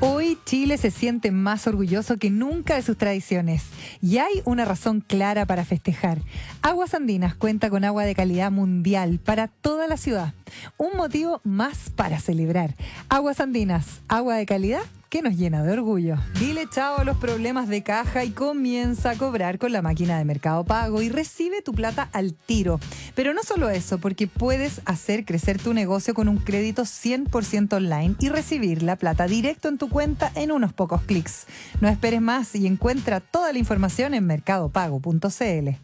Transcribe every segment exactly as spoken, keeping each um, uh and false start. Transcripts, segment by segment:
Hoy Chile se siente más orgulloso que nunca de sus tradiciones y hay una razón clara para festejar. Aguas Andinas cuenta con agua de calidad mundial para toda la ciudad. Un motivo más para celebrar. Aguas Andinas, agua de calidad que nos llena de orgullo. Dile chao a los problemas de caja y comienza a cobrar con la máquina de Mercado Pago y recibe tu plata al tiro. Pero no solo eso, porque puedes hacer crecer tu negocio con un crédito cien por ciento online y recibir la plata directo en tu cuenta en unos pocos clics. No esperes más y encuentra toda la información en mercado pago punto c l.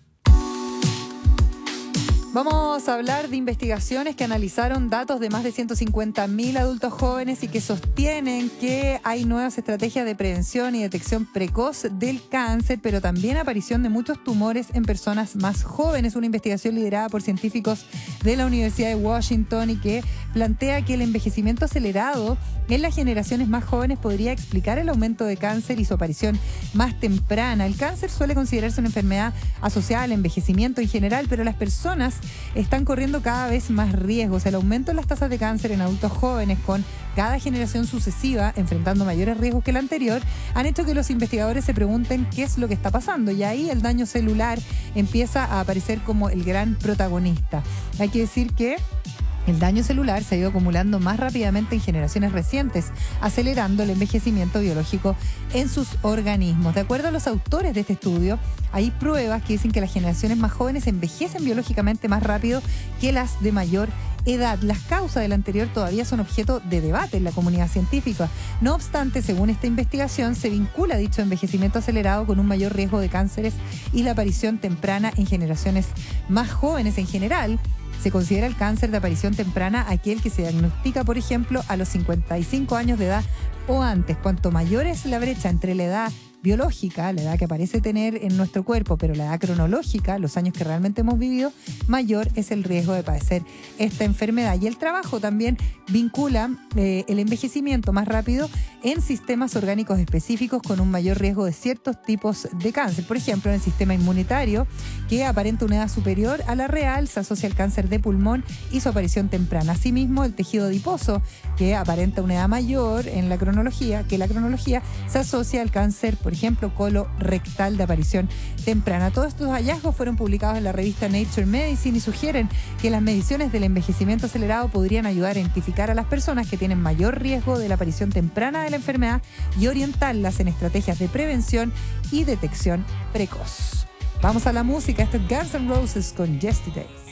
Vamos a hablar de investigaciones que analizaron datos de más de ciento cincuenta mil adultos jóvenes y que sostienen que hay nuevas estrategias de prevención y detección precoz del cáncer, pero también aparición de muchos tumores en personas más jóvenes. Una investigación liderada por científicos de la Universidad de Washington y que plantea que el envejecimiento acelerado en las generaciones más jóvenes podría explicar el aumento de cáncer y su aparición más temprana. El cáncer suele considerarse una enfermedad asociada al envejecimiento en general, pero las personas están corriendo cada vez más riesgos. El aumento en las tasas de cáncer en adultos jóvenes con cada generación sucesiva enfrentando mayores riesgos que la anterior han hecho que los investigadores se pregunten qué es lo que está pasando, y ahí el daño celular empieza a aparecer como el gran protagonista. Hay que decir que el daño celular se ha ido acumulando más rápidamente en generaciones recientes, acelerando el envejecimiento biológico en sus organismos. De acuerdo a los autores de este estudio, hay pruebas que dicen que las generaciones más jóvenes envejecen biológicamente más rápido que las de mayor edad. Las causas del anterior todavía son objeto de debate en la comunidad científica. No obstante, según esta investigación, se vincula dicho envejecimiento acelerado con un mayor riesgo de cánceres y la aparición temprana en generaciones más jóvenes. En general, se considera el cáncer de aparición temprana aquel que se diagnostica, por ejemplo, a los cincuenta y cinco años de edad o antes. Cuanto mayor es la brecha entre la edad biológica, la edad que parece tener en nuestro cuerpo, pero la edad cronológica, los años que realmente hemos vivido, mayor es el riesgo de padecer esta enfermedad. Y el trabajo también vincula eh, el envejecimiento más rápido en sistemas orgánicos específicos con un mayor riesgo de ciertos tipos de cáncer. Por ejemplo, en el sistema inmunitario, que aparenta una edad superior a la real, se asocia al cáncer de pulmón y su aparición temprana. Asimismo, el tejido adiposo, que aparenta una edad mayor en la cronología, que la cronología se asocia al cáncer, por ejemplo, colorectal de aparición temprana. Todos estos hallazgos fueron publicados en la revista Nature Medicine y sugieren que las mediciones del envejecimiento acelerado podrían ayudar a identificar a las personas que tienen mayor riesgo de la aparición temprana de la enfermedad y orientarlas en estrategias de prevención y detección precoz. Vamos a la música. Esto es Guns N' Roses con Yesterday.